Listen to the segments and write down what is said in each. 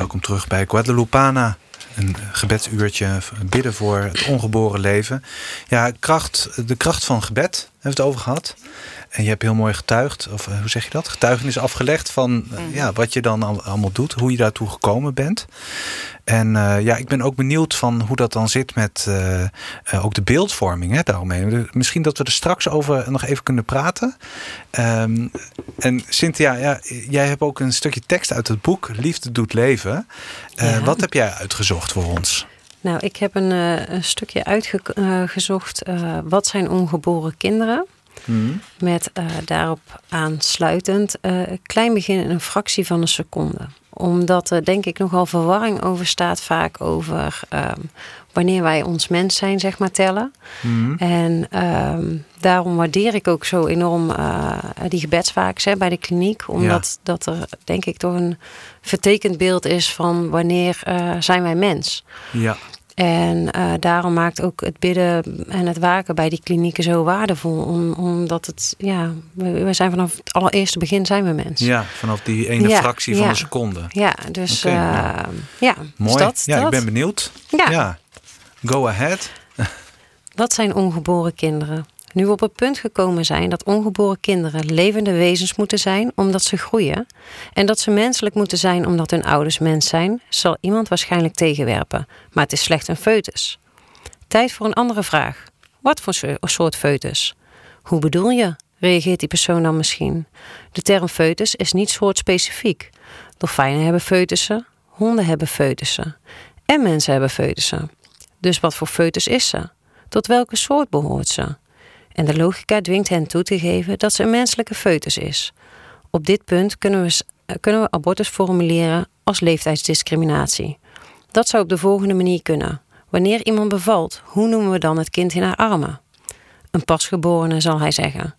Welkom terug bij Guadalupana. Een gebedsuurtje, bidden voor het ongeboren leven. Ja, de kracht van gebed hebben we het over gehad. En je hebt heel mooi getuigd, of hoe zeg je dat? Getuigenis afgelegd van wat je dan allemaal doet. Hoe je daartoe gekomen bent. En ik ben ook benieuwd van hoe dat dan zit met ook de beeldvorming. Hè, daaromheen. Misschien dat we er straks over nog even kunnen praten. En Cynthia, jij hebt ook een stukje tekst uit het boek Liefde doet leven. Wat heb jij uitgezocht voor ons? Nou, ik heb een stukje uitgezocht. Wat zijn ongeboren kinderen? Met daarop aansluitend klein begin in een fractie van een seconde. Omdat er denk ik nogal verwarring over staat vaak over wanneer wij ons mens zijn, zeg maar, tellen. En daarom waardeer ik ook zo enorm die gebedsvaaks bij de kliniek. Omdat dat er denk ik toch een vertekend beeld is van wanneer zijn wij mens. Ja. En daarom maakt ook het bidden en het waken bij die klinieken zo waardevol. Omdat het, we zijn vanaf het allereerste begin zijn we mens. Ja, vanaf die ene fractie van een seconde. Ja, dus mooi. Dus ik ben benieuwd. Ja. Go ahead. Wat zijn ongeboren kinderen? Nu we op het punt gekomen zijn dat ongeboren kinderen levende wezens moeten zijn omdat ze groeien en dat ze menselijk moeten zijn omdat hun ouders mens zijn, zal iemand waarschijnlijk tegenwerpen. Maar het is slechts een foetus. Tijd voor een andere vraag. Wat voor soort foetus? Hoe bedoel je? Reageert die persoon dan misschien. De term foetus is niet soortspecifiek. Dolfijnen hebben foetussen, honden hebben foetussen en mensen hebben foetussen. Dus wat voor foetus is ze? Tot welke soort behoort ze? En de logica dwingt hen toe te geven dat ze een menselijke foetus is. Op dit punt kunnen we abortus formuleren als leeftijdsdiscriminatie. Dat zou op de volgende manier kunnen. Wanneer iemand bevalt, hoe noemen we dan het kind in haar armen? Een pasgeborene, zal hij zeggen.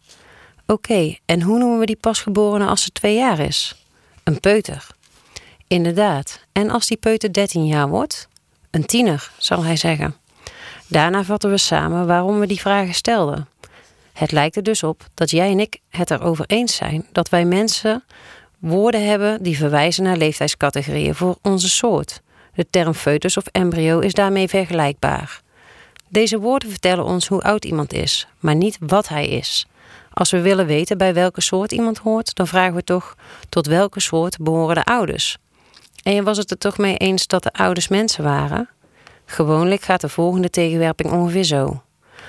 Oké, en hoe noemen we die pasgeborene als ze 2 jaar is? Een peuter. Inderdaad, en als die peuter 13 jaar wordt? Een tiener, zal hij zeggen. Daarna vatten we samen waarom we die vragen stelden. Het lijkt er dus op dat jij en ik het erover eens zijn dat wij mensen woorden hebben die verwijzen naar leeftijdscategorieën voor onze soort. De term foetus of embryo is daarmee vergelijkbaar. Deze woorden vertellen ons hoe oud iemand is, maar niet wat hij is. Als we willen weten bij welke soort iemand hoort, dan vragen we toch tot welke soort behoren de ouders. En je was het er toch mee eens dat de ouders mensen waren? Gewoonlijk gaat de volgende tegenwerping ongeveer zo.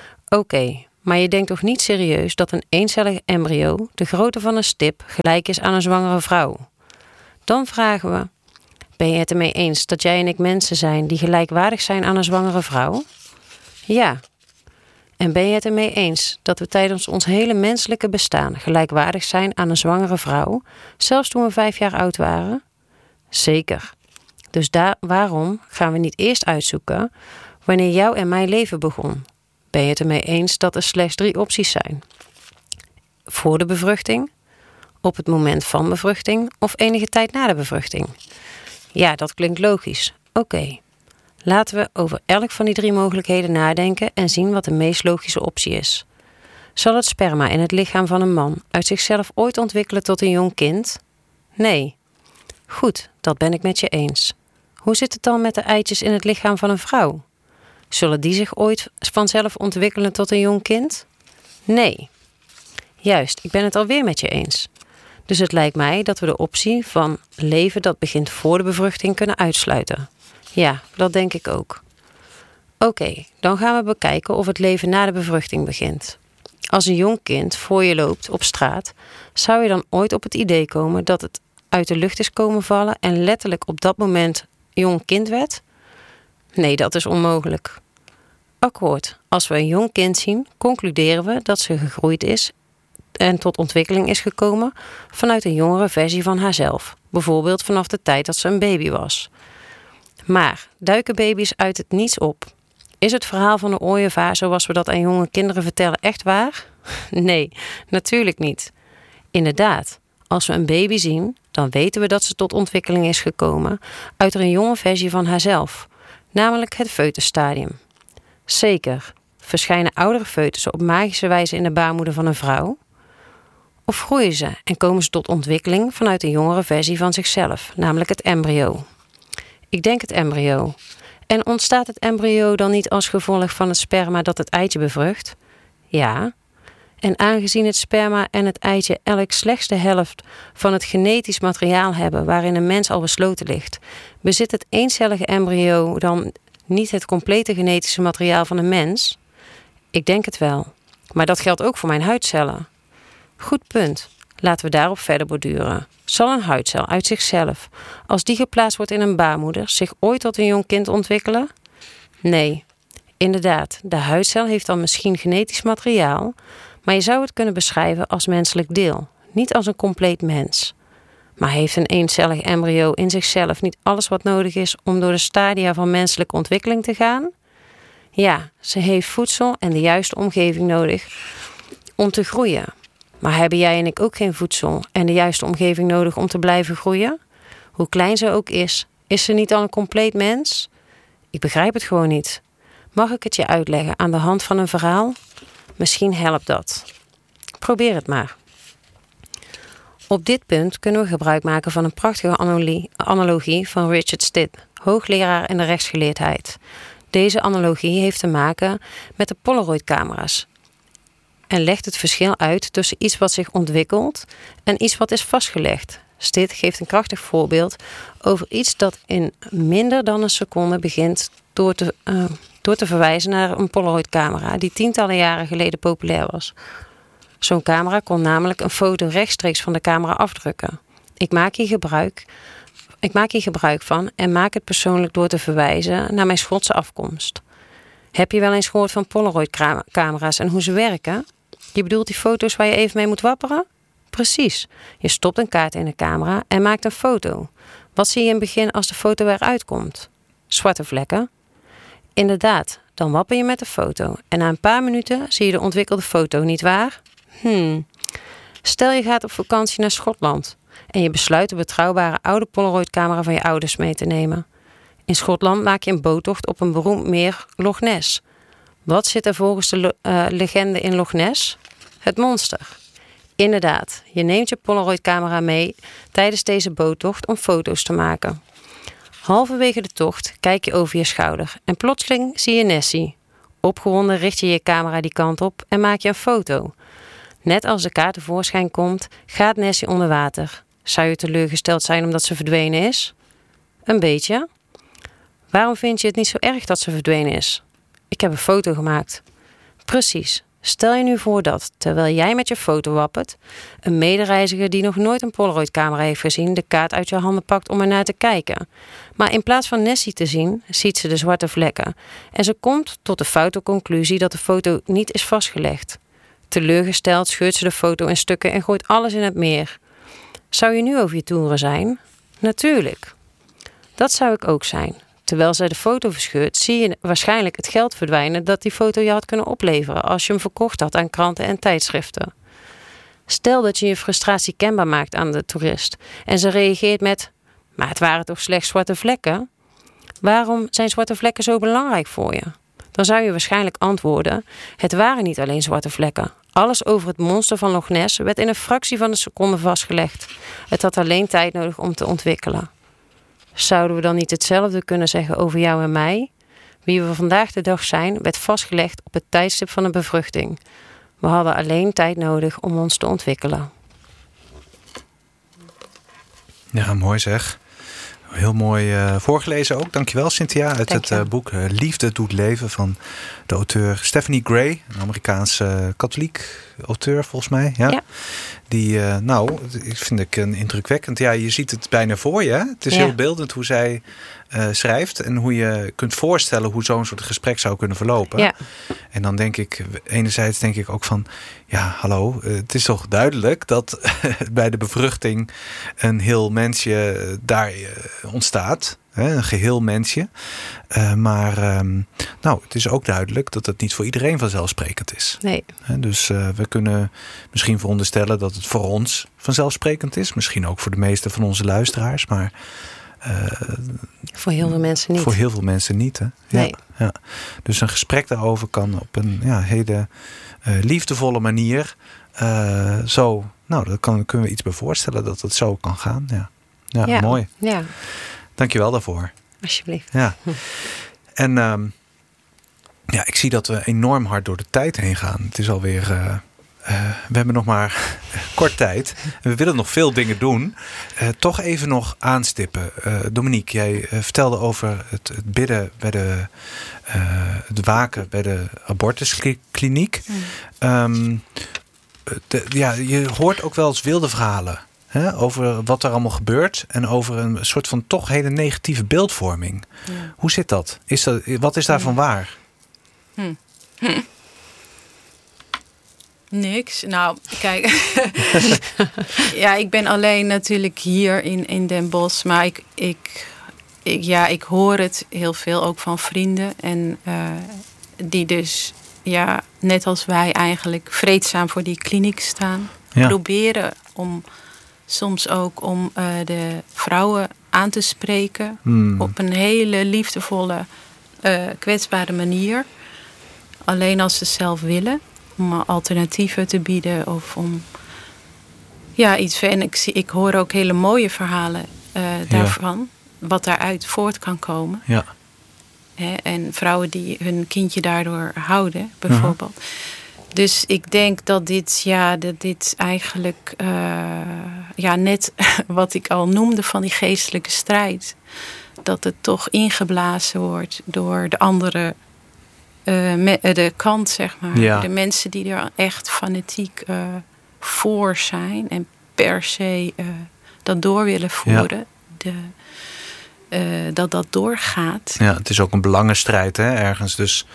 Oké, maar je denkt toch niet serieus dat een eencellig embryo, de grootte van een stip, gelijk is aan een zwangere vrouw? Dan vragen we, ben je het ermee eens dat jij en ik mensen zijn die gelijkwaardig zijn aan een zwangere vrouw? Ja. En ben je het ermee eens dat we tijdens ons hele menselijke bestaan gelijkwaardig zijn aan een zwangere vrouw, zelfs toen we 5 jaar oud waren? Zeker. Dus waarom gaan we niet eerst uitzoeken wanneer jouw en mijn leven begon? Ben je het ermee eens dat er slechts 3 opties zijn? Voor de bevruchting, op het moment van bevruchting of enige tijd na de bevruchting? Ja, dat klinkt logisch. Oké. Laten we over elk van die 3 mogelijkheden nadenken en zien wat de meest logische optie is. Zal het sperma in het lichaam van een man uit zichzelf ooit ontwikkelen tot een jong kind? Nee. Goed, dat ben ik met je eens. Hoe zit het dan met de eitjes in het lichaam van een vrouw? Zullen die zich ooit vanzelf ontwikkelen tot een jong kind? Nee. Juist, ik ben het alweer met je eens. Dus het lijkt mij dat we de optie van leven dat begint voor de bevruchting kunnen uitsluiten. Ja, dat denk ik ook. Oké, dan gaan we bekijken of het leven na de bevruchting begint. Als een jong kind voor je loopt op straat, zou je dan ooit op het idee komen dat het uit de lucht is komen vallen en letterlijk op dat moment jong kind werd? Nee, dat is onmogelijk. Akkoord, als we een jong kind zien, concluderen we dat ze gegroeid is en tot ontwikkeling is gekomen vanuit een jongere versie van haarzelf. Bijvoorbeeld vanaf de tijd dat ze een baby was. Maar duiken baby's uit het niets op? Is het verhaal van de ooievaar zoals we dat aan jonge kinderen vertellen echt waar? Nee, natuurlijk niet. Inderdaad, als we een baby zien, dan weten we dat ze tot ontwikkeling is gekomen uit een jonge versie van haarzelf, namelijk het foetusstadium. Zeker, verschijnen oudere foetussen op magische wijze in de baarmoeder van een vrouw? Of groeien ze en komen ze tot ontwikkeling vanuit een jongere versie van zichzelf, namelijk het embryo? Ik denk het embryo. En ontstaat het embryo dan niet als gevolg van het sperma dat het eitje bevrucht? Ja. En aangezien het sperma en het eitje elk slechts de helft van het genetisch materiaal hebben waarin een mens al besloten ligt, bezit het eencellige embryo dan niet het complete genetische materiaal van een mens? Ik denk het wel. Maar dat geldt ook voor mijn huidcellen. Goed punt. Laten we daarop verder borduren. Zal een huidcel uit zichzelf, als die geplaatst wordt in een baarmoeder, zich ooit tot een jong kind ontwikkelen? Nee. Inderdaad, de huidcel heeft dan misschien genetisch materiaal, maar je zou het kunnen beschrijven als menselijk deel, niet als een compleet mens. Maar heeft een eencellig embryo in zichzelf niet alles wat nodig is om door de stadia van menselijke ontwikkeling te gaan? Ja, ze heeft voedsel en de juiste omgeving nodig om te groeien. Maar hebben jij en ik ook geen voedsel en de juiste omgeving nodig om te blijven groeien? Hoe klein ze ook is ze niet al een compleet mens? Ik begrijp het gewoon niet. Mag ik het je uitleggen aan de hand van een verhaal? Misschien helpt dat. Probeer het maar. Op dit punt kunnen we gebruik maken van een prachtige analogie van Richard Stitt, hoogleraar in de rechtsgeleerdheid. Deze analogie heeft te maken met de Polaroid-camera's en legt het verschil uit tussen iets wat zich ontwikkelt en iets wat is vastgelegd. Stitt geeft een krachtig voorbeeld over iets dat in minder dan een seconde begint door te verwijzen naar een Polaroid-camera die tientallen jaren geleden populair was. Zo'n camera kon namelijk een foto rechtstreeks van de camera afdrukken. Ik maak hier gebruik van en maak het persoonlijk door te verwijzen naar mijn Schotse afkomst. Heb je wel eens gehoord van Polaroid-camera's en hoe ze werken? Je bedoelt die foto's waar je even mee moet wapperen? Precies. Je stopt een kaart in de camera en maakt een foto. Wat zie je in het begin als de foto eruit komt? Zwarte vlekken. Inderdaad, dan wapper je met de foto en na een paar minuten zie je de ontwikkelde foto, niet waar? Stel je gaat op vakantie naar Schotland en je besluit de betrouwbare oude Polaroid-camera van je ouders mee te nemen. In Schotland maak je een boottocht op een beroemd meer, Loch Ness. Wat zit er volgens de legende in Loch Ness? Het monster. Inderdaad, je neemt je Polaroid-camera mee tijdens deze boottocht om foto's te maken. Halverwege de tocht kijk je over je schouder en plotseling zie je Nessie. Opgewonden richt je je camera die kant op en maak je een foto. Net als de kaart tevoorschijn komt, gaat Nessie onder water. Zou je teleurgesteld zijn omdat ze verdwenen is? Een beetje. Waarom vind je het niet zo erg dat ze verdwenen is? Ik heb een foto gemaakt. Precies. Stel je nu voor dat, terwijl jij met je foto wappert, een medereiziger die nog nooit een Polaroid-camera heeft gezien, de kaart uit je handen pakt om ernaar te kijken. Maar in plaats van Nessie te zien, ziet ze de zwarte vlekken. En ze komt tot de foute conclusie dat de foto niet is vastgelegd. Teleurgesteld scheurt ze de foto in stukken en gooit alles in het meer. Zou je nu over je toeren zijn? Natuurlijk. Dat zou ik ook zijn. Terwijl zij de foto verscheurt, zie je waarschijnlijk het geld verdwijnen dat die foto je had kunnen opleveren als je hem verkocht had aan kranten en tijdschriften. Stel dat je je frustratie kenbaar maakt aan de toerist en ze reageert met: maar het waren toch slechts zwarte vlekken? Waarom zijn zwarte vlekken zo belangrijk voor je? Dan zou je waarschijnlijk antwoorden: het waren niet alleen zwarte vlekken. Alles over het monster van Loch Ness werd in een fractie van een seconde vastgelegd. Het had alleen tijd nodig om te ontwikkelen. Zouden we dan niet hetzelfde kunnen zeggen over jou en mij? Wie we vandaag de dag zijn, werd vastgelegd op het tijdstip van een bevruchting. We hadden alleen tijd nodig om ons te ontwikkelen. Ja, mooi zeg. Heel mooi voorgelezen ook. Dankjewel, Cynthia. Uit het boek Liefde doet leven van de auteur Stephanie Gray. Een Amerikaanse katholiek auteur volgens mij. Ja. Die, ik vind ik indrukwekkend. Ja, je ziet het bijna voor je. Hè? Het is heel beeldend hoe zij schrijft. En hoe je kunt voorstellen hoe zo'n soort gesprek zou kunnen verlopen. Ja. En dan enerzijds denk ik ook van, ja, hallo, het is toch duidelijk dat bij de bevruchting een heel mensje daar ontstaat. Een geheel mensje. Maar het is ook duidelijk dat het niet voor iedereen vanzelfsprekend is. Nee. Dus we kunnen misschien veronderstellen dat het voor ons vanzelfsprekend is. Misschien ook voor de meeste van onze luisteraars. Maar voor heel veel mensen niet. Voor heel veel mensen niet. Hè? Nee. Ja. Dus een gesprek daarover kan op een hele liefdevolle manier. Kunnen we iets bij voorstellen dat het zo kan gaan. Ja, mooi. Ja. Dankjewel daarvoor. Alsjeblieft. Ja. En ik zie dat we enorm hard door de tijd heen gaan. Het is alweer... we hebben nog maar kort tijd. En we willen nog veel dingen doen. Toch even nog aanstippen. Dominique, jij vertelde over het bidden bij het waken bij de abortuskliniek. Je hoort ook wel eens wilde verhalen. Hè, over wat er allemaal gebeurt. En over een soort van toch hele negatieve beeldvorming. Ja. Hoe zit dat? Wat is daarvan waar? Niks. Nou, kijk. Ik ben alleen natuurlijk hier in Den Bosch. Maar ik hoor het heel veel ook van vrienden. En die dus, net als wij eigenlijk vreedzaam voor die kliniek staan. Ja. Proberen soms ook om de vrouwen aan te spreken. Op een hele liefdevolle, kwetsbare manier. Alleen als ze zelf willen. Om alternatieven te bieden of om iets. En ik hoor ook hele mooie verhalen daarvan. Wat daaruit voort kan komen. Ja. En vrouwen die hun kindje daardoor houden, bijvoorbeeld. Dus ik denk dat dit eigenlijk... net wat ik al noemde van die geestelijke strijd. Dat het toch ingeblazen wordt door de andere... de kant, zeg maar. Ja. De mensen die er echt fanatiek voor zijn. En per se dat door willen voeren. Ja. Dat doorgaat. Ja, het is ook een belangenstrijd, hè, ergens. Dus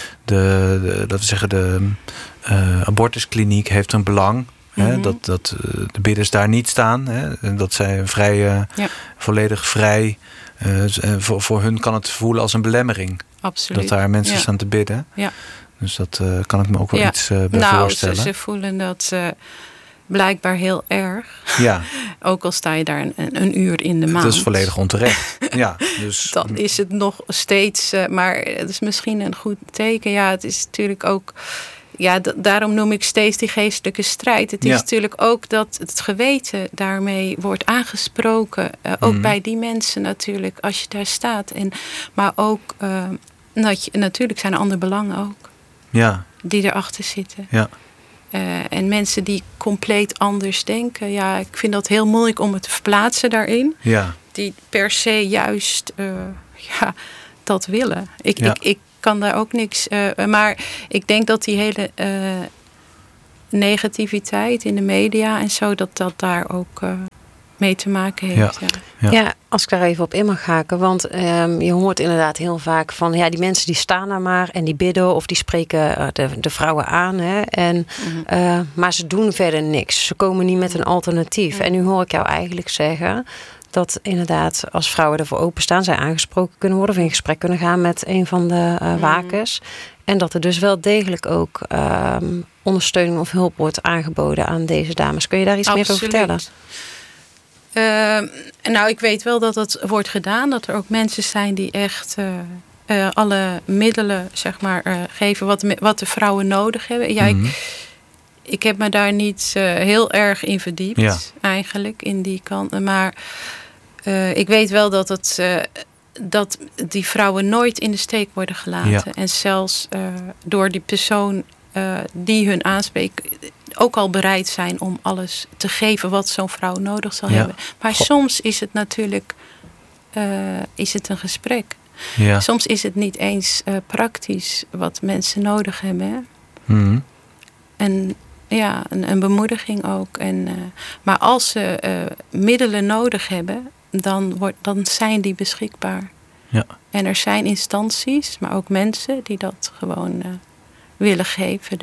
de abortuskliniek heeft een belang. Hè, dat de bidders daar niet staan. Hè, dat zij volledig vrij... voor hun kan het voelen als een belemmering. Absoluut. Dat daar mensen staan te bidden. Ja. Dus dat kan ik me ook wel iets bij voorstellen. Ze voelen dat blijkbaar heel erg. Ja. Ook al sta je daar een uur in de maand. Dat is volledig onterecht. Ja, dus... Dan is het nog steeds... maar het is misschien een goed teken. Ja, het is natuurlijk ook... Ja, daarom noem ik steeds die geestelijke strijd. Het is natuurlijk ook dat het geweten daarmee wordt aangesproken. Ook bij die mensen natuurlijk, als je daar staat. Maar ook, natuurlijk zijn er andere belangen ook. Ja. Die erachter zitten. Ja. En mensen die compleet anders denken. Ja, ik vind dat heel moeilijk om het te verplaatsen daarin. Ja. Die per se juist dat willen. Ik kan daar ook niks... maar ik denk dat die hele negativiteit in de media en zo... dat daar ook mee te maken heeft. Ja, als ik daar even op in mag haken. Want je hoort inderdaad heel vaak van... die mensen die staan daar maar en die bidden... of die spreken de vrouwen aan. Hè, maar ze doen verder niks. Ze komen niet met een alternatief. En nu hoor ik jou eigenlijk zeggen... dat inderdaad als vrouwen ervoor openstaan... zij aangesproken kunnen worden... of in gesprek kunnen gaan met een van de wakers. En dat er dus wel degelijk ook... ondersteuning of hulp wordt aangeboden aan deze dames. Kun je daar iets meer over vertellen? Ik weet wel dat het wordt gedaan. Dat er ook mensen zijn die echt... alle middelen, zeg maar, geven wat de vrouwen nodig hebben. Ja, ik heb me daar niet heel erg in verdiept, eigenlijk, in die kant. Maar ik weet wel dat die vrouwen nooit in de steek worden gelaten. Ja. En zelfs door die persoon die hun aanspreekt... ook al bereid zijn om alles te geven wat zo'n vrouw nodig zal hebben. Maar soms is het natuurlijk is het een gesprek. Ja. Soms is het niet eens praktisch wat mensen nodig hebben. Hè? Mm-hmm. En een bemoediging ook. Maar als ze middelen nodig hebben, dan zijn die beschikbaar. Ja. En er zijn instanties, maar ook mensen die dat gewoon willen geven.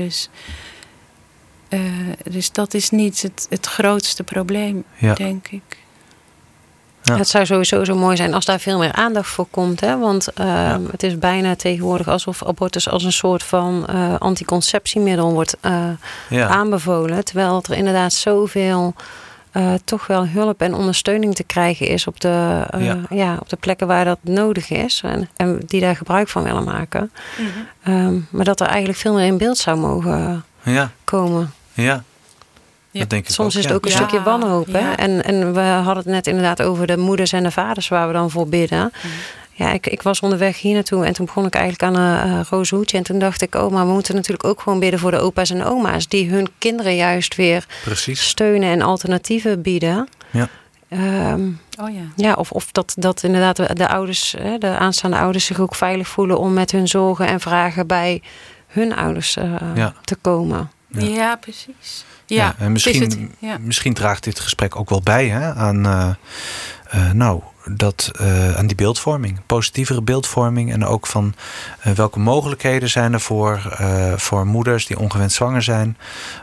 Dus dat is niet het grootste probleem, denk ik. Ja. Het zou sowieso zo mooi zijn als daar veel meer aandacht voor komt. Hè? Want het is bijna tegenwoordig alsof abortus als een soort van anticonceptiemiddel wordt aanbevolen. Terwijl er inderdaad zoveel toch wel hulp en ondersteuning te krijgen is op de plekken waar dat nodig is. En die daar gebruik van willen maken. Mm-hmm. Maar dat er eigenlijk veel meer in beeld zou mogen komen. Ja. Ja. Dat denk ik soms is het ook een stukje wanhoop. Hè? En we hadden het net inderdaad over de moeders en de vaders waar we dan voor bidden. ik was onderweg hier naartoe en toen begon ik eigenlijk aan Rozenhoedje. En toen dacht ik, maar we moeten natuurlijk ook gewoon bidden voor de opa's en oma's. Die hun kinderen juist weer steunen en alternatieven bieden. Ja. Of dat inderdaad de ouders, de aanstaande ouders zich ook veilig voelen om met hun zorgen en vragen bij hun ouders te komen. Ja, precies. Ja, en misschien draagt dit gesprek ook wel bij aan, aan die beeldvorming. Positievere beeldvorming. En ook van welke mogelijkheden zijn er voor moeders die ongewenst zwanger zijn.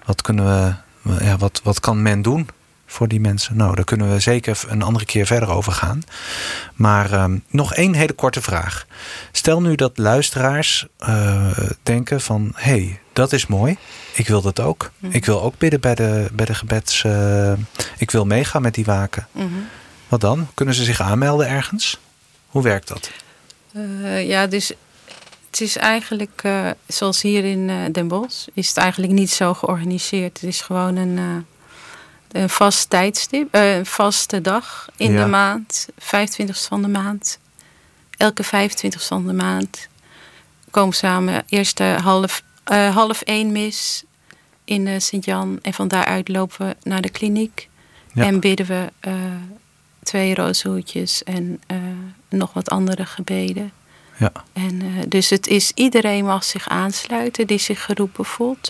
Wat kan men doen voor die mensen? Nou, daar kunnen we zeker een andere keer verder over gaan. Maar nog 1 hele korte vraag. Stel nu dat luisteraars denken van, dat is mooi. Ik wil dat ook. Ik wil ook bidden bij de gebeds. Ik wil meegaan met die waken. Wat dan? Kunnen ze zich aanmelden ergens? Hoe werkt dat? Dus het is eigenlijk, zoals hier in Den Bosch, is het eigenlijk niet zo georganiseerd. Het is gewoon een vast tijdstip, een vaste dag in de maand, 25 van de maand. Elke 25 van de maand komen samen. Eerst 12:30 mis in Sint-Jan. En van daaruit lopen we naar de kliniek. Ja. En bidden we 2 rozenhoedjes en nog wat andere gebeden. Ja. En dus het is, iedereen mag zich aansluiten die zich geroepen voelt.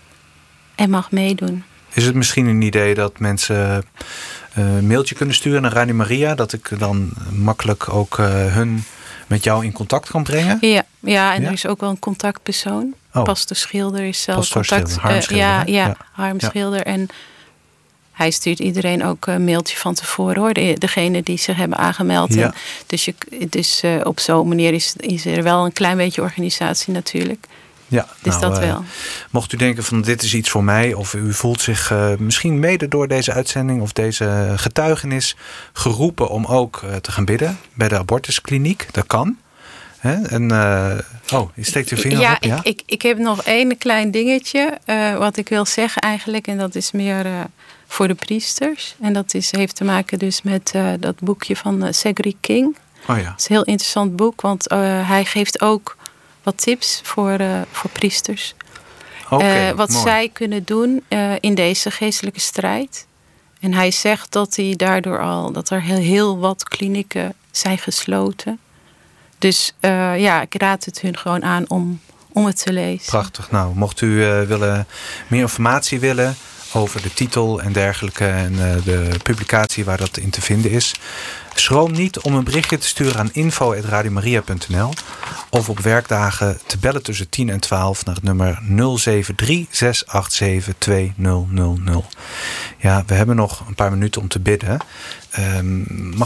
En mag meedoen. Is het misschien een idee dat mensen een mailtje kunnen sturen naar Radio Maria? Dat ik dan makkelijk ook hun met jou in contact kan brengen? Ja, en er is ook wel een contactpersoon. Pastor Schilder is zelf contact. Harm Schilder. En hij stuurt iedereen ook een mailtje van tevoren, hoor. Degene die zich hebben aangemeld. Ja. Dus op zo'n manier is er wel een klein beetje organisatie natuurlijk. Ja, dus dat wel. Mocht u denken van dit is iets voor mij, of u voelt zich misschien mede door deze uitzending of deze getuigenis geroepen om ook te gaan bidden bij de abortuskliniek, dat kan. En je steekt uw vinger op. Ja, ik heb nog 1 klein dingetje wat ik wil zeggen eigenlijk, en dat is meer voor de priesters. En dat heeft te maken dus met dat boekje van Cedric King. Oh ja. Het is een heel interessant boek, want hij geeft ook wat tips voor priesters. Wat mooi. zij kunnen doen in deze geestelijke strijd. En hij zegt dat hij daardoor dat er heel wat klinieken zijn gesloten. Dus ik raad het hun gewoon aan om het te lezen. Prachtig. Nou, mocht u meer informatie willen over de titel en dergelijke en de publicatie waar dat in te vinden is, schroom niet om een berichtje te sturen aan info@radiomaria.nl of op werkdagen te bellen tussen 10 en 12 naar het nummer 073 687 2000. Ja, we hebben nog een paar minuten om te bidden. Mag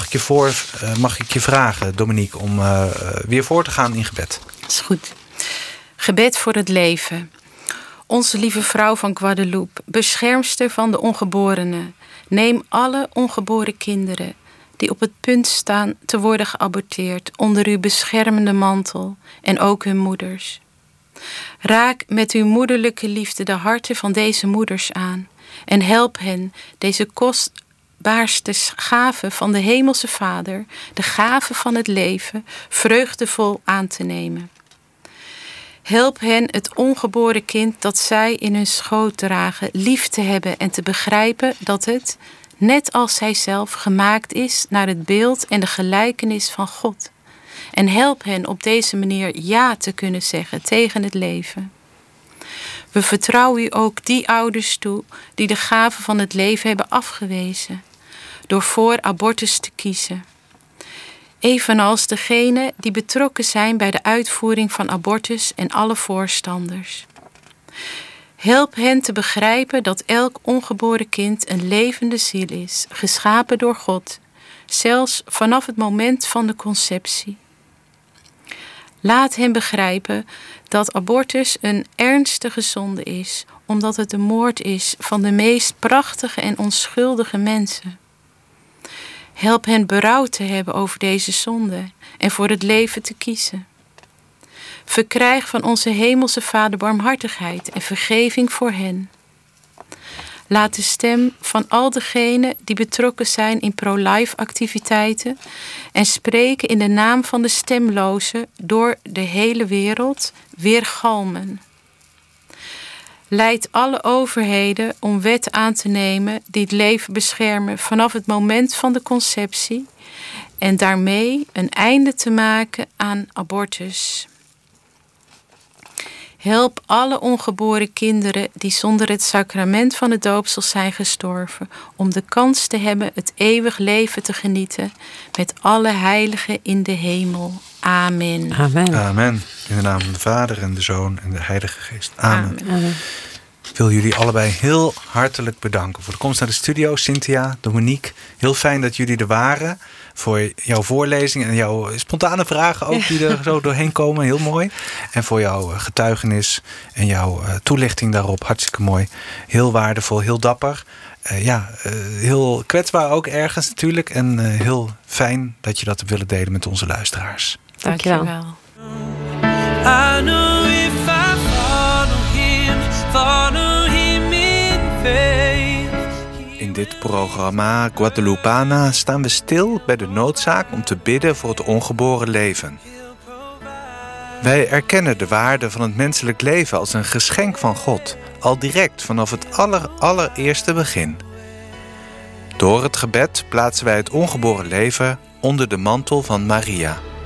ik je vragen, Dominique, om weer voor te gaan in gebed? Dat is goed. Gebed voor het leven. Onze lieve vrouw van Guadeloupe, beschermster van de ongeborenen, neem alle ongeboren kinderen die op het punt staan te worden geaborteerd onder uw beschermende mantel en ook hun moeders. Raak met uw moederlijke liefde de harten van deze moeders aan en help hen deze kostbaarste gave van de Hemelse Vader, de gave van het leven, vreugdevol aan te nemen. Help hen het ongeboren kind dat zij in hun schoot dragen lief te hebben en te begrijpen dat het, net als zijzelf, gemaakt is naar het beeld en de gelijkenis van God. En help hen op deze manier ja te kunnen zeggen tegen het leven. We vertrouwen u ook die ouders toe die de gave van het leven hebben afgewezen, door voor abortus te kiezen. Evenals degenen die betrokken zijn bij de uitvoering van abortus en alle voorstanders. Help hen te begrijpen dat elk ongeboren kind een levende ziel is, geschapen door God, zelfs vanaf het moment van de conceptie. Laat hen begrijpen dat abortus een ernstige zonde is, omdat het de moord is van de meest prachtige en onschuldige mensen. Help hen berouw te hebben over deze zonde en voor het leven te kiezen. Verkrijg van onze Hemelse Vader barmhartigheid en vergeving voor hen. Laat de stem van al diegenen die betrokken zijn in pro-life activiteiten en spreken in de naam van de stemlozen door de hele wereld weergalmen. Leid alle overheden om wetten aan te nemen die het leven beschermen vanaf het moment van de conceptie en daarmee een einde te maken aan abortus. Help alle ongeboren kinderen die zonder het sacrament van het doopsel zijn gestorven, om de kans te hebben het eeuwig leven te genieten met alle heiligen in de hemel. Amen. Amen. Amen. In de naam van de Vader en de Zoon en de Heilige Geest. Amen. Amen. Ik wil jullie allebei heel hartelijk bedanken voor de komst naar de studio. Cynthia, Dominique, heel fijn dat jullie er waren. Voor jouw voorlezing en jouw spontane vragen ook die er zo doorheen komen. Heel mooi. En voor jouw getuigenis en jouw toelichting daarop. Hartstikke mooi. Heel waardevol, heel dapper. Heel kwetsbaar ook ergens natuurlijk. En heel fijn dat je dat hebt willen delen met onze luisteraars. Dankjewel. I know if I follow him in faith. In dit programma Guadalupana staan we stil bij de noodzaak om te bidden voor het ongeboren leven. Wij erkennen de waarde van het menselijk leven als een geschenk van God, al direct vanaf het allereerste begin. Door het gebed plaatsen wij het ongeboren leven onder de mantel van Maria.